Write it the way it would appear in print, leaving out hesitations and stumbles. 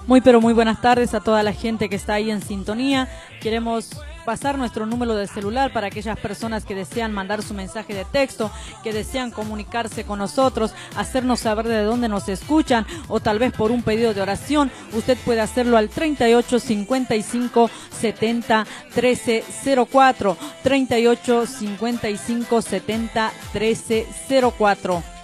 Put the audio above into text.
Muy pero muy buenas tardes a toda la gente que está ahí en sintonía. Queremos pasar nuestro número de celular para aquellas personas que desean mandar su mensaje de texto, que desean comunicarse con nosotros, hacernos saber de dónde nos escuchan o tal vez por un pedido de oración. Usted puede hacerlo al 38 55 70 13 04, 38 55 70 13 04.